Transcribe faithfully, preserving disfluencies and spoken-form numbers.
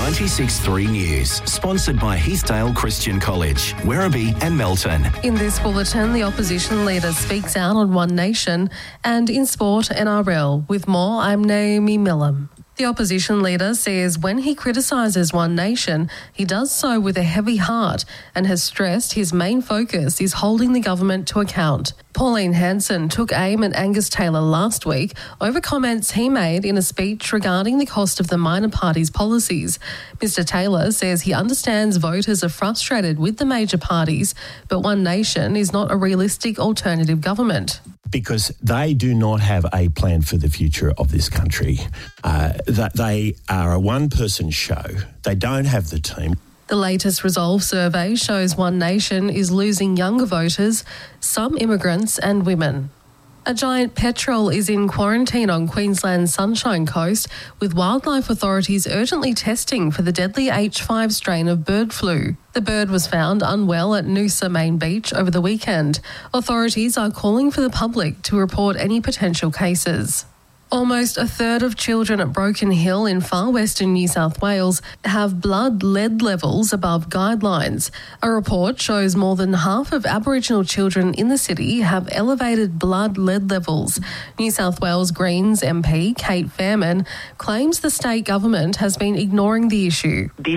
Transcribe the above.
ninety-six point three News, sponsored by Heathdale Christian College, Werribee and Melton. In this bulletin, the opposition leader speaks out on One Nation, and in sport, N R L. With more, I'm Naomi Millam. The opposition leader says when he criticises One Nation, he does so with a heavy heart and has stressed his main focus is holding the government to account. Pauline Hanson took aim at Angus Taylor last week over comments he made in a speech regarding the cost of the minor parties' policies. Mister Taylor says he understands voters are frustrated with the major parties, but One Nation is not a realistic alternative government. Because they do not have a plan for the future of this country. Uh, that they are a one-person show. They don't have the team. The latest Resolve survey shows One Nation is losing younger voters, some immigrants and women. A giant petrel is in quarantine on Queensland's Sunshine Coast, with wildlife authorities urgently testing for the deadly H five strain of bird flu. The bird was found unwell at Noosa Main Beach over the weekend. Authorities are calling for the public to report any potential cases. Almost a third of children at Broken Hill in far western New South Wales have blood lead levels above guidelines. A report shows more than half of Aboriginal children in the city have elevated blood lead levels. New South Wales Greens M P Kate Fairman claims the state government has been ignoring the issue. This